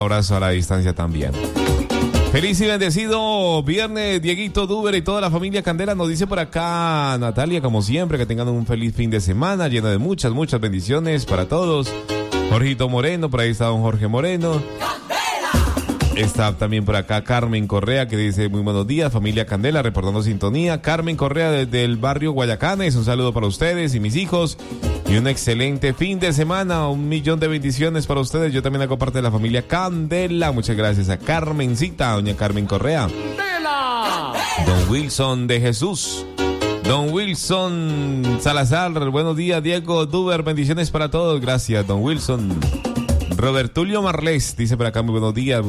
Abrazo a la distancia también. Feliz y bendecido viernes, Dieguito, Duber y toda la familia Candela. Nos dice por acá Natalia, como siempre, que tengan un feliz fin de semana lleno de muchas bendiciones para todos. Jorgito Moreno, por ahí está don Jorge Moreno. Está también por acá Carmen Correa, que dice muy buenos días, familia Candela, reportando sintonía. Carmen Correa desde el barrio Guayacanes, un saludo para ustedes y mis hijos. Y un excelente fin de semana, 1.000.000 de bendiciones para ustedes. Yo también hago parte de la familia Candela. Muchas gracias a Carmencita, doña Carmen Correa. ¡Candela! Don Wilson de Jesús. Don Wilson Salazar, buenos días, Diego, Duber, bendiciones para todos. Gracias, don Wilson. Robertulio Marlés, dice por acá, muy buenos días.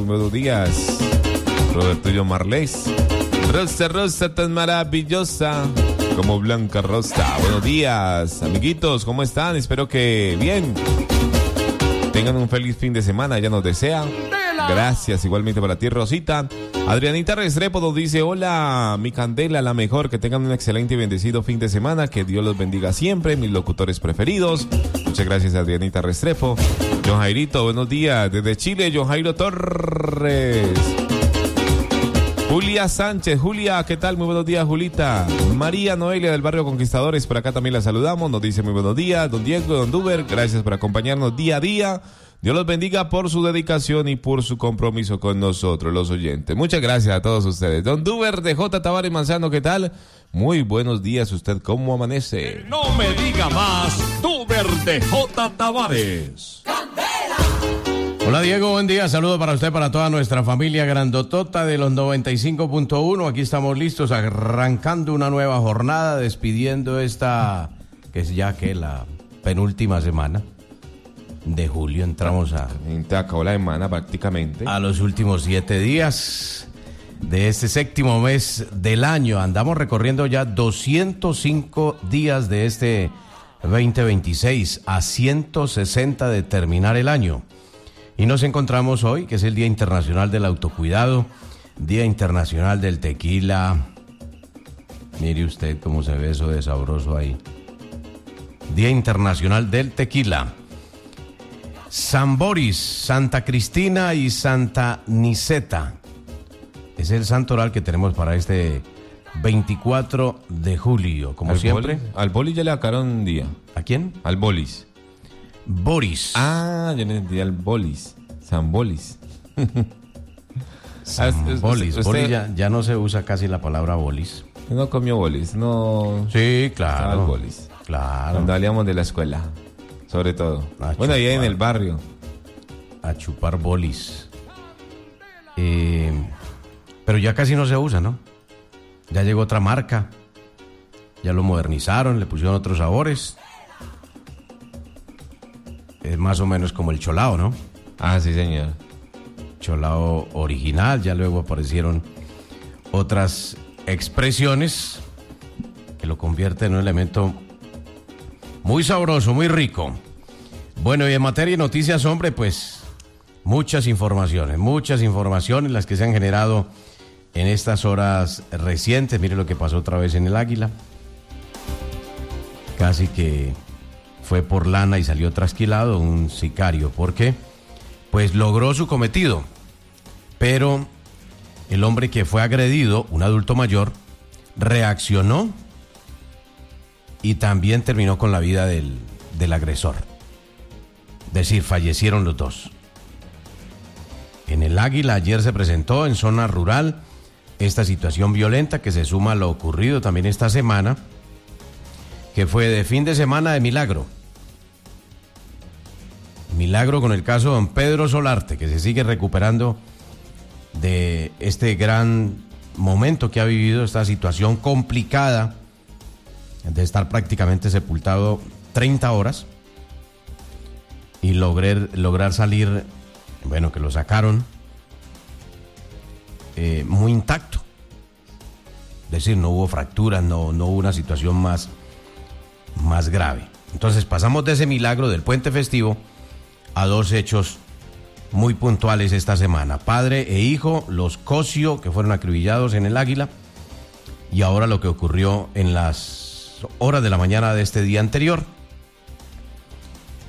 Robertulio Marlés. Rosa, rosa tan maravillosa como blanca rosa. Buenos días, amiguitos, ¿cómo están? Espero que bien. Tengan un feliz fin de semana, ya nos desea. Gracias, igualmente para ti, Rosita. Adrianita Restrepo nos dice, hola, mi Candela, la mejor, que tengan un excelente y bendecido fin de semana, que Dios los bendiga siempre, mis locutores preferidos. Muchas gracias, Adrianita Restrepo. John Jairito, buenos días, desde Chile, John Jairo Torres. Julia Sánchez, Julia, ¿qué tal? Muy buenos días, Julita. María Noelia del barrio Conquistadores, por acá también la saludamos, nos dice muy buenos días, don Diego, don Duber, gracias por acompañarnos día a día. Dios los bendiga por su dedicación y por su compromiso con nosotros, los oyentes. Muchas gracias a todos ustedes. Don Duber de J. Tavares Manzano, ¿qué tal? Muy buenos días, ¿usted cómo amanece? No me diga más, Duber de J. Tavares. ¡Candela! Hola Diego, buen día, saludo para usted, para toda nuestra familia grandotota de los 95.1. Aquí estamos listos, arrancando una nueva jornada, despidiendo esta, que es ya que la penúltima semana de julio. Entramos acabó la semana prácticamente. A los últimos 7 días de este séptimo mes del año. Andamos recorriendo ya 205 días de este 2026, a 160 de terminar el año. Y nos encontramos hoy, que es el Día Internacional del Autocuidado, Día Internacional del Tequila. Mire usted cómo se ve eso de sabroso ahí. Día Internacional del Tequila. San Boris, Santa Cristina y Santa Niceta. Es el santoral que tenemos para este 24 de julio, como siempre. Al Bolis ya le sacaron un día. ¿A quién? Al Bolis. Boris. Ah, yo le entendí al Bolis. San Bolis. San Bolis. Usted, Bolis ya no se usa casi la palabra bolis. No comió bolis, no. Sí, claro. Bolis. Claro. Cuando salíamos de la escuela, sobre todo. Bueno, ahí en el barrio. A chupar bolis. Pero ya casi no se usa, ¿no? Ya llegó otra marca. Ya lo modernizaron, le pusieron otros sabores. Es más o menos como el cholao, ¿no? Ah, sí, señor. Cholao original, ya luego aparecieron otras expresiones que lo convierten en un elemento muy sabroso, muy rico. Bueno, y en materia de noticias, hombre, pues muchas informaciones las que se han generado en estas horas recientes. Mire lo que pasó otra vez en el Águila. Casi que fue por lana y salió trasquilado un sicario. ¿Por qué? Pues logró su cometido, pero el hombre que fue agredido, un adulto mayor, reaccionó y también terminó con la vida del agresor. Es decir, fallecieron los dos. En el Águila ayer se presentó en zona rural esta situación violenta que se suma a lo ocurrido también esta semana, que fue de fin de semana de milagro. Milagro con el caso de don Pedro Solarte, que se sigue recuperando de este gran momento que ha vivido, esta situación complicada de estar prácticamente sepultado 30 horas y lograr salir, bueno, que lo sacaron muy intacto. Es decir, no hubo fracturas, no hubo una situación más grave. Entonces pasamos de ese milagro del puente festivo a dos hechos muy puntuales esta semana. Padre e hijo, los Cosio, que fueron acribillados en el Águila, y ahora lo que ocurrió en las horas de la mañana de este día anterior.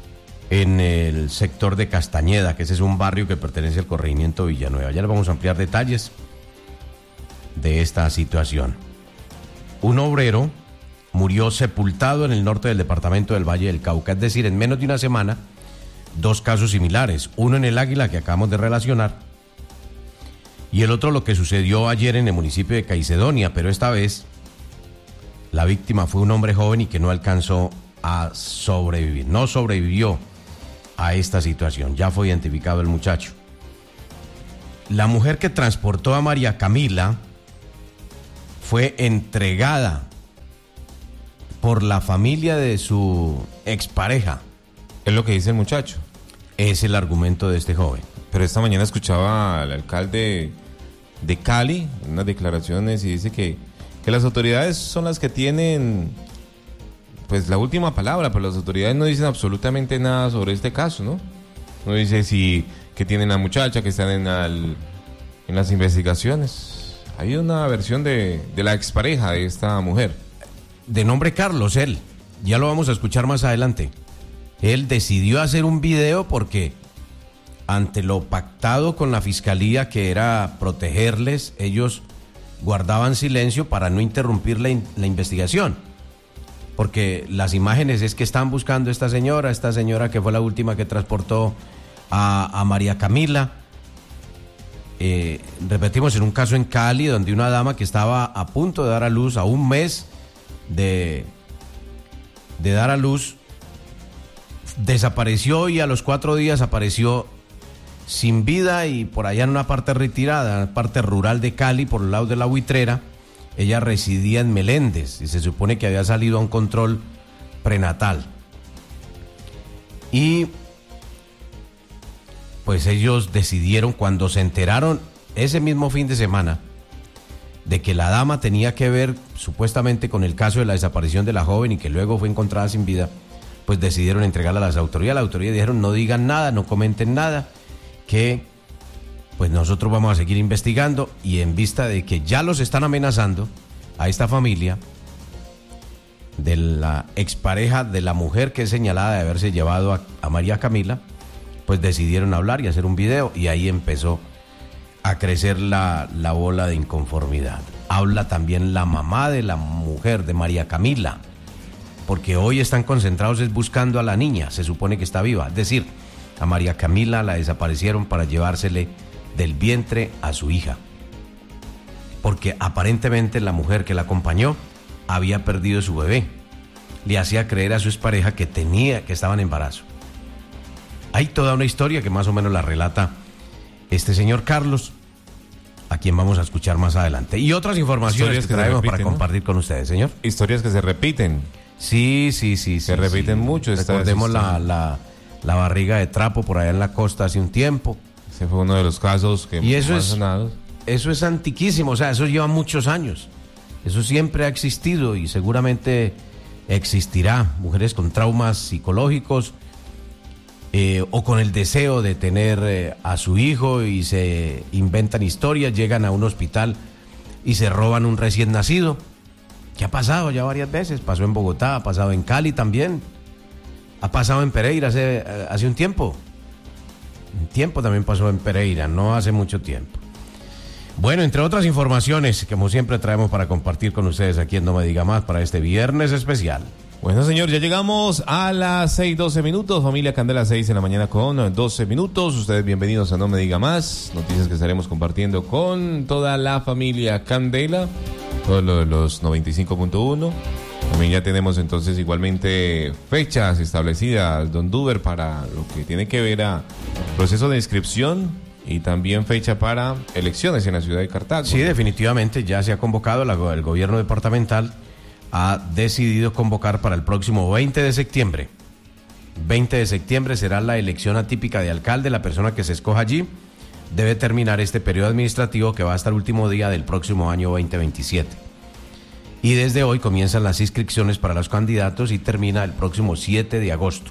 en el sector de Castañeda, que ese es un barrio que pertenece al corregimiento Villanueva. Ya les vamos a ampliar detalles de esta situación. Un obrero murió sepultado en el norte del departamento del Valle del Cauca, es decir, en menos de una semana, 2 casos similares, uno en el Águila que acabamos de relacionar y el otro lo que sucedió ayer en el municipio de Caicedonia, pero esta vez la víctima fue un hombre joven y que no alcanzó a sobrevivir, no sobrevivió a esta situación, ya fue identificado el muchacho. La mujer que transportó a María Camila fue entregada por la familia de su expareja. Es lo que dice el muchacho. Es el argumento de este joven. Pero esta mañana escuchaba al alcalde de Cali, unas declaraciones, y dice que las autoridades son las que tienen pues la última palabra, pero las autoridades no dicen absolutamente nada sobre este caso, ¿no? No dice si que tienen la muchacha, que están en las investigaciones. Hay una versión de la expareja de esta mujer. De nombre Carlos, él. Ya lo vamos a escuchar más adelante. Él decidió hacer un video porque ante lo pactado con la fiscalía, que era protegerles, ellos guardaban silencio para no interrumpir la investigación. Porque las imágenes es que están buscando a esta señora que fue la última que transportó a María Camila. Repetimos, en un caso en Cali, donde una dama que estaba a punto de dar a luz, a un mes de dar a luz, desapareció y a los 4 días apareció sin vida y por allá en una parte retirada, parte rural de Cali, por el lado de la Buitrera. Ella residía en Meléndez y se supone que había salido a un control prenatal. Y pues ellos decidieron, cuando se enteraron ese mismo fin de semana de que la dama tenía que ver supuestamente con el caso de la desaparición de la joven y que luego fue encontrada sin vida, pues decidieron entregarla a las autoridades. Las autoridades dijeron: no digan nada, no comenten nada, que pues nosotros vamos a seguir investigando, y en vista de que ya los están amenazando a esta familia de la expareja de la mujer que es señalada de haberse llevado a María Camila, pues decidieron hablar y hacer un video, y ahí empezó a crecer la bola de inconformidad. Habla también la mamá de la mujer, de María Camila, porque hoy están concentrados es buscando a la niña, se supone que está viva. Es decir, a María Camila la desaparecieron para llevársele del vientre a su hija, porque aparentemente la mujer que la acompañó había perdido su bebé. Le hacía creer a su expareja que estaba en embarazo. Hay toda una historia que más o menos la relata este señor Carlos, a quien vamos a escuchar más adelante. Y otras informaciones que traemos para compartir con ustedes, señor. Historias que se repiten. Sí. Se repiten mucho. Recordemos la barriga de trapo por allá en la costa hace un tiempo. Ese fue uno de los casos que más sonados. Eso es antiquísimo, o sea, eso lleva muchos años. Eso siempre ha existido y seguramente existirá. Mujeres con traumas psicológicos, o con el deseo de tener a su hijo, y se inventan historias, llegan a un hospital y se roban un recién nacido. ¿Qué ha pasado ya varias veces? Pasó en Bogotá, ha pasado en Cali también, ha pasado en Pereira hace un tiempo. Un tiempo también pasó en Pereira, no hace mucho tiempo. Bueno, entre otras informaciones que como siempre traemos para compartir con ustedes aquí en No Me Diga Más para este viernes especial. Bueno, señor, ya llegamos a las 6:12 minutos. Familia Candela, 6 en la mañana con 12 minutos. Ustedes bienvenidos a No Me Diga Más. Noticias que estaremos compartiendo con toda la familia Candela. Todo lo de los 95.1. También ya tenemos entonces igualmente fechas establecidas, don Duber, para lo que tiene que ver a proceso de inscripción y también fecha para elecciones en la ciudad de Cartago. Sí, definitivamente ya se ha convocado, el gobierno departamental ha decidido convocar para el próximo 20 de septiembre. 20 de septiembre será la elección atípica de alcalde. La persona que se escoja allí debe terminar este periodo administrativo que va hasta el último día del próximo año 2027. Y desde hoy comienzan las inscripciones para los candidatos y termina el próximo 7 de agosto.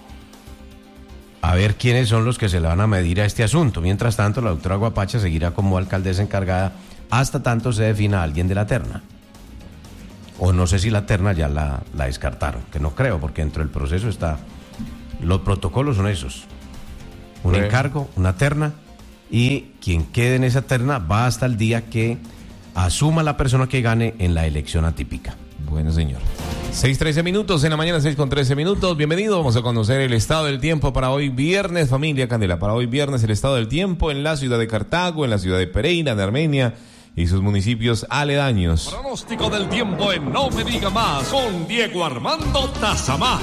A ver quiénes son los que se le van a medir a este asunto. Mientras tanto, la doctora Guapacha seguirá como alcaldesa encargada hasta tanto se defina a alguien de la terna. O no sé si la terna ya la descartaron, que no creo, porque dentro del proceso está Los protocolos son esos. Un encargo, una terna, y quien quede en esa terna va hasta el día que asuma la persona que gane en la elección atípica. Bueno, señor. 6:13 minutos en la mañana, 6:13 minutos. Bienvenido. Vamos a conocer el estado del tiempo para hoy viernes, familia Candela. Para hoy viernes, el estado del tiempo en la ciudad de Cartago, en la ciudad de Pereira, en Armenia y sus municipios aledaños. Pronóstico del tiempo en No Me Diga Más con Diego Armando Tazamá.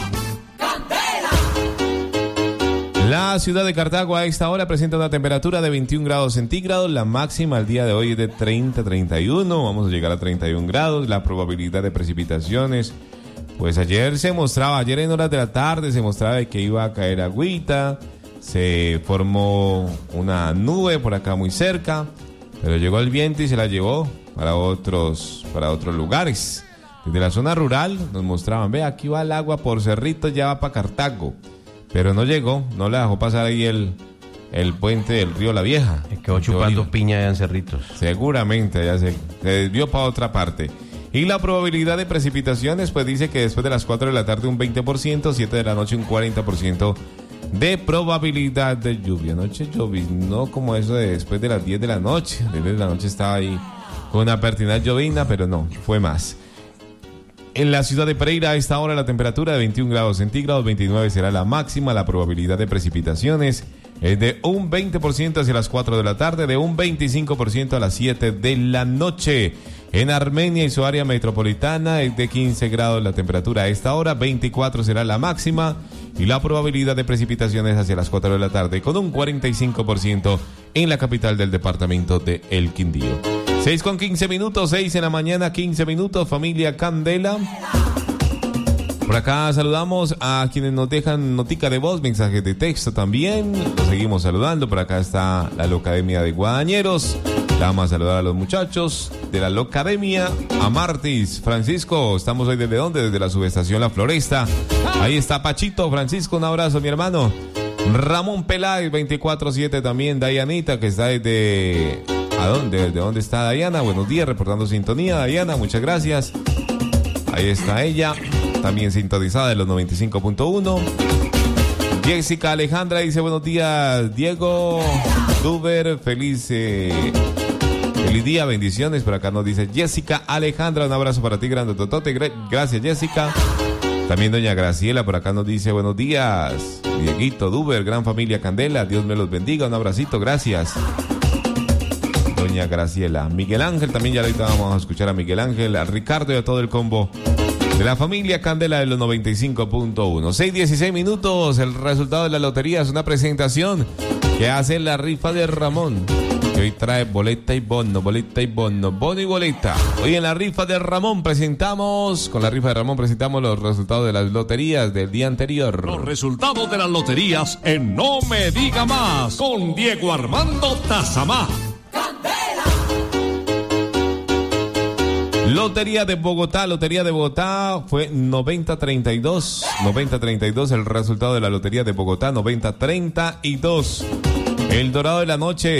La ciudad de Cartago a esta hora presenta una temperatura de 21 grados centígrados. La máxima al día de hoy es de 30-31. Vamos a llegar a 31 grados. La probabilidad de precipitaciones, pues ayer en horas de la tarde se mostraba que iba a caer agüita. Se formó una nube por acá muy cerca, pero llegó el viento y se la llevó para otros lugares. Desde la zona rural nos mostraban, ve, aquí va el agua por Cerritos, ya va para Cartago. Pero no llegó, no le dejó pasar ahí el puente del río La Vieja. Quedó chupando piña allá en Cerritos. Seguramente, ya se desvió para otra parte. Y la probabilidad de precipitaciones, pues dice que después de las 4 de la tarde un 20%, 7 de la noche un 40% de probabilidad de lluvia. Anoche llovinó como eso de después de las 10 de la noche. Desde la noche estaba ahí con una pertinaz llovina, pero no, fue más. En la ciudad de Pereira a esta hora la temperatura de 21 grados centígrados, 29 será la máxima. La probabilidad de precipitaciones es de un 20% hacia las 4 de la tarde, de un 25% a las 7 de la noche. En Armenia y su área metropolitana es de 15 grados la temperatura a esta hora, 24 será la máxima. Y la probabilidad de precipitaciones hacia las 4 de la tarde con un 45% en la capital del departamento de El Quindío. 6:15 minutos, 6 en la mañana, 15 minutos, familia Candela. Por acá saludamos a quienes nos dejan notica de voz, mensajes de texto también. Los seguimos saludando. Por acá está la Locademia de Guadañeros. Le vamos a saludar a los muchachos de la Locademia. A Martis, Francisco, estamos hoy desde dónde? Desde la subestación La Floresta. Ahí está Pachito, Francisco, un abrazo, mi hermano. Ramón Peláez, 24/7 también. Dayanita, que está desde... ¿A dónde? ¿De dónde está Dayana? Buenos días, reportando sintonía. Dayana, muchas gracias. Ahí está ella, también sintonizada de los 95.1. Jessica Alejandra dice, buenos días, Diego, Duber, feliz día, bendiciones. Por acá nos dice Jessica Alejandra, un abrazo para ti, grande totote. Gracias, Jessica. También doña Graciela por acá nos dice, buenos días, Dieguito, Duber, gran familia Candela, Dios me los bendiga, un abracito, gracias. Doña Graciela. Miguel Ángel, también ya ahorita vamos a escuchar a Miguel Ángel, a Ricardo y a todo el combo de la familia Candela de los 95.1. 6:16 minutos, el resultado de la lotería es una presentación que hace la rifa de Ramón, que hoy trae boleta y bono, bono y boleta. Hoy en la rifa de Ramón presentamos los resultados de las loterías del día anterior. Los resultados de las loterías en No Me Diga Más con Diego Armando Tazamá. Lotería de Bogotá fue 90-32, el resultado de la Lotería de Bogotá, 90-32. El Dorado de la Noche,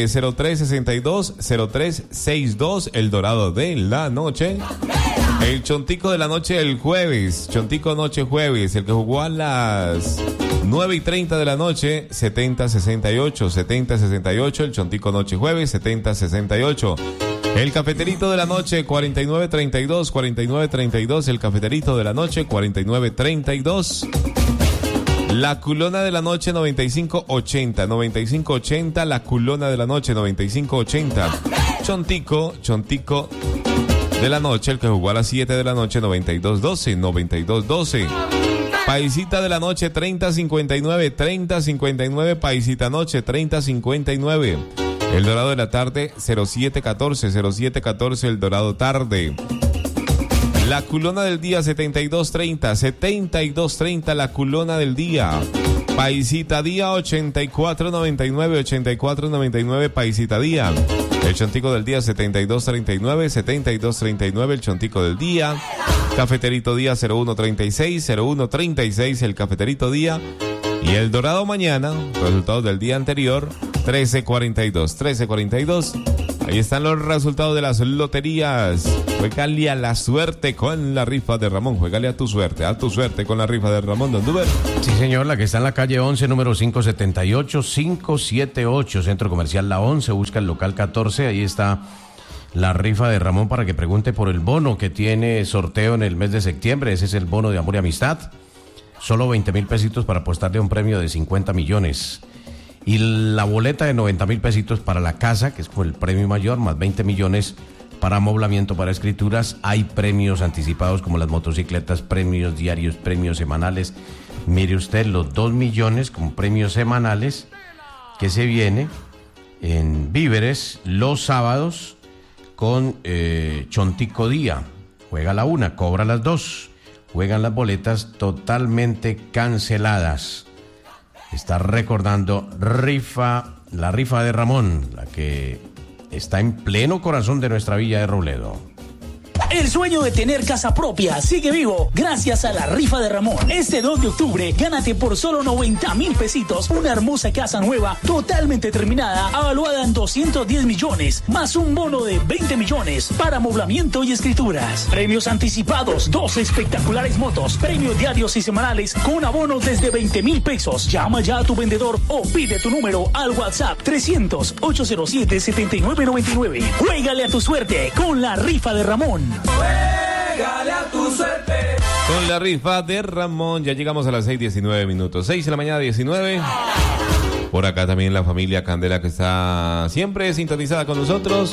03-62, el Dorado de la Noche. El Chontico de la Noche el jueves, Chontico Noche jueves, el que jugó a las 9:30 de la noche, 70-68, el Chontico Noche jueves, 70-68. El Cafeterito de la Noche, 49-32, el Cafeterito de la Noche, 49-32. La Culona de la Noche, 95-80, la Culona de la Noche, 95-80. Chontico de la Noche, el que jugó a las 7 de la noche, 92-12. Paisita de la Noche, 30-59, Paisita Noche, 30-59. El Dorado de la Tarde, 07-14, el Dorado Tarde. La Culona del Día, 72-30, la Culona del Día. Paisita Día, 84-99, Paisita Día. El Chontico del Día, 72-39, el Chontico del Día. Cafeterito Día, 01-36, el Cafeterito Día. Y el Dorado mañana, resultados del día anterior, 13:42. Ahí están los resultados de las loterías. Juégale a la suerte con la rifa de Ramón. Juégale a tu suerte con la rifa de Ramón, don Duber. Sí, señor, la que está en la calle 11, número 578, 578, Centro Comercial La 11. Busca el local 14, ahí está la rifa de Ramón para que pregunte por el bono que tiene sorteo en el mes de septiembre. Ese es el bono de amor y amistad. Solo 20,000 pesitos para apostarle a un premio de 50 millones. Y la boleta de 90,000 pesitos para la casa, que es el premio mayor, más 20 millones para amoblamiento, para escrituras. Hay premios anticipados como las motocicletas, premios diarios, premios semanales. Mire usted, los 2 millones como premios semanales que se viene en víveres los sábados con Chontico Día. Juega la una, cobra las dos. Juegan las boletas totalmente canceladas. Está recordando la rifa de Ramón, la que está en pleno corazón de nuestra villa de Robledo. El sueño de tener casa propia sigue vivo gracias a la rifa de Ramón. Este 2 de octubre, gánate por solo 90,000 pesitos una hermosa casa nueva, totalmente terminada, avaluada en 210 millones, más un bono de 20 millones para amoblamiento y escrituras. Premios anticipados, 2 espectaculares motos, premios diarios y semanales con abonos desde 20,000 pesos. Llama ya a tu vendedor o pide tu número al WhatsApp 300-807-7999. Juégale a tu suerte con la rifa de Ramón. Juégale a tu suerte. Con la rifa de Ramón, ya llegamos a las 6:19 minutos. 6 de la mañana, 19. Por acá también la familia Candela que está siempre sintonizada con nosotros.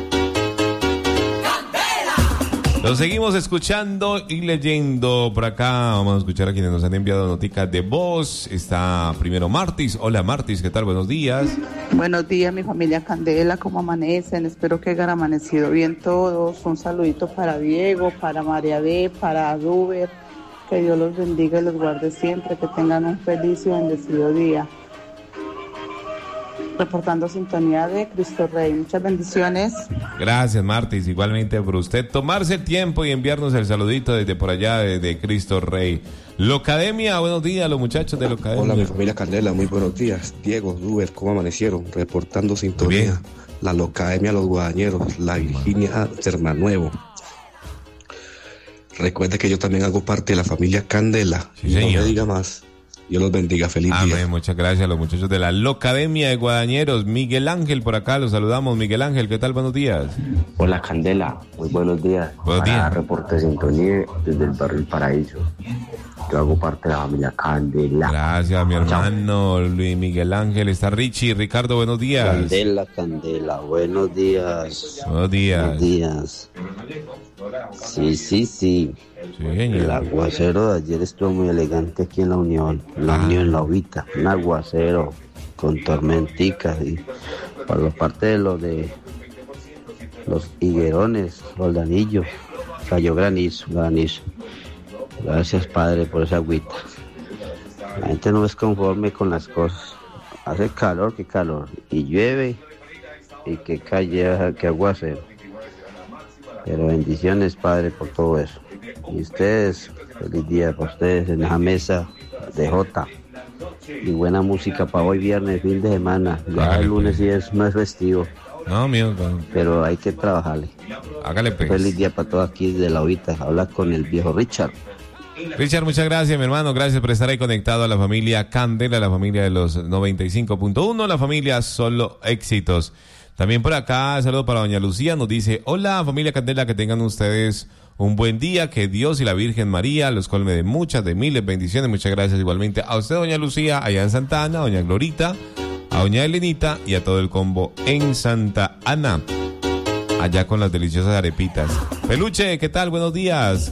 Lo seguimos escuchando y leyendo por acá. Vamos a escuchar a quienes nos han enviado noticas de voz. Está primero Martis. Hola Martis, ¿qué tal? Buenos días. Buenos días, mi familia Candela, ¿cómo amanecen? Espero que hayan amanecido bien todos. Un saludito para Diego, para María B, para Duber. Que Dios los bendiga y los guarde siempre. Que tengan un feliz y bendecido día. Reportando sintonía de Cristo Rey. Muchas bendiciones. Gracias, Martis. Igualmente por usted tomarse el tiempo y enviarnos el saludito desde por allá, de Cristo Rey. Locademia, buenos días, los muchachos de Locademia. Hola, mi familia Candela, muy buenos días. Diego, Duber, ¿cómo amanecieron? Reportando sintonía. Bien. La Locademia Los Guadañeros, la Virginia Sermanuevo. Recuerde que yo también hago parte de la familia Candela. Sí, y no señor. me diga más. Dios los bendiga, feliz día. Amén, muchas gracias a los muchachos de la Locademia de Guadañeros. Miguel Ángel por acá, los saludamos. Miguel Ángel, ¿qué tal? Buenos días. Hola Candela, muy buenos días. Buenos días. Reporte de sintonía desde el barrio El Paraíso. Yo hago parte de la familia Candela. Gracias, mi hermano Luis Miguel Ángel. Está Richie. Ricardo, buenos días. Candela, Candela, buenos días. Buenos días. Buenos días. Sí. Sí, El aguacero de ayer estuvo muy elegante aquí en la Unión. La Uvita. Un aguacero con tormenticas. Y por la parte de los higuerones, Roldanillo, cayó granizo. Gracias, Padre, por esa agüita. La gente no es conforme con las cosas. Hace calor, qué calor. Y llueve, y que calle, que aguacero. Pero bendiciones, Padre, por todo eso. Y ustedes, feliz día para ustedes en esa mesa de Jota. Y buena música para hoy viernes, fin de semana. Ya el lunes sí no es festivo. No, mío. Pero hay que trabajarle. Hágale pues. Feliz día para todos aquí de la Ovita. Habla con el viejo Richard. Richard, muchas gracias, mi hermano. Gracias por estar ahí conectado a la familia Candela, la familia de los 95.1, la familia Solo Éxitos. También por acá, saludo para doña Lucía, nos dice: hola familia Candela, que tengan ustedes un buen día, que Dios y la Virgen María los colme de muchas, de miles bendiciones. Muchas gracias igualmente a usted, doña Lucía, allá en Santa Ana, doña Glorita, a doña Elenita y a todo el combo en Santa Ana, allá con las deliciosas arepitas. Peluche, ¿qué tal? Buenos días.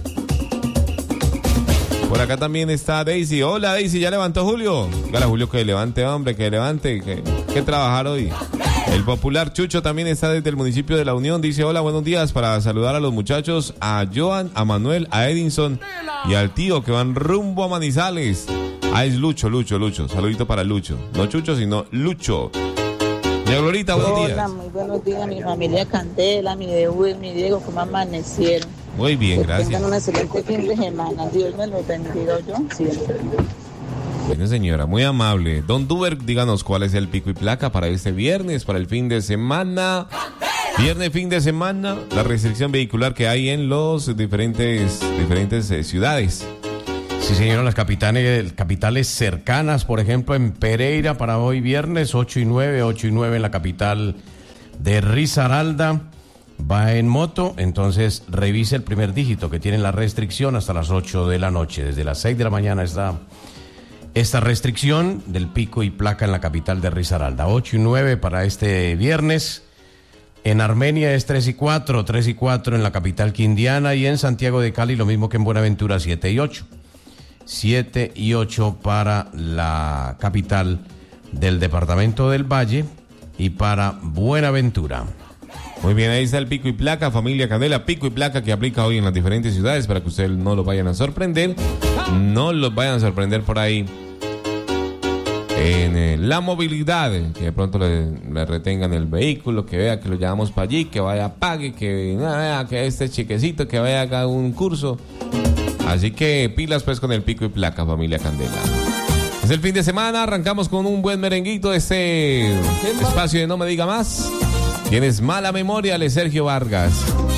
Por acá también está Daisy. Hola Daisy, ¿ya levantó Julio? Dígale a Julio que levante, hombre, que levante, que trabajar hoy. El popular Chucho también está desde el municipio de La Unión. Dice: hola, buenos días, para saludar a los muchachos, a Joan, a Manuel, a Edinson y al tío que van rumbo a Manizales. Es Lucho. Saludito para Lucho. No Chucho, sino Lucho. Doña Glorita, buenos días. Hola, muy buenos días, mi familia Candela, mi Deuber, mi Diego, ¿cómo amanecieron? Muy bien, gracias. Que tengan un excelente fin de semana. Dios me los bendiga yo siempre. Bueno, señora, muy amable. Don Duber, díganos cuál es el pico y placa para este viernes, para el fin de semana. Viernes, fin de semana, la restricción vehicular que hay en los diferentes ciudades. Sí, señor, las capitales cercanas, por ejemplo, en Pereira para hoy viernes, 8 y 9 en la capital de Risaralda. Va en moto, entonces revise el primer dígito que tiene la restricción hasta las 8 de la noche. Desde las 6 de la mañana está esta restricción del pico y placa en la capital de Risaralda. 8 y 9 para este viernes. En Armenia es 3 y 4 en la capital quindiana, y en Santiago de Cali lo mismo que en Buenaventura, 7 y 8. 7 y 8 para la capital del departamento del Valle y para Buenaventura. Muy bien, ahí está el pico y placa, familia Candela, pico y placa que aplica hoy en las diferentes ciudades para que ustedes no lo vayan a sorprender. No los vayan a sorprender por ahí en la movilidad, que de pronto le retengan el vehículo, que vea que lo llevamos para allí, que vaya, pague, que este chiquecito, que vaya a haga un curso. Así que pilas pues con el pico y placa, familia Candela. Es el fin de semana, arrancamos con un buen merenguito, espacio de No Me Diga Más. Tienes mala memoria, de Sergio Vargas.